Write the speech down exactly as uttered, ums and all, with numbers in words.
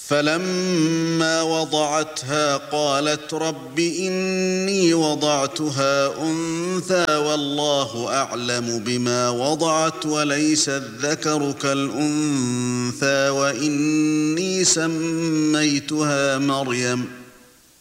فلما وضعتها قالت رب إني وضعتها أنثى والله أعلم بما وضعت وليس الذكر كالأنثى وإني سميتها مريم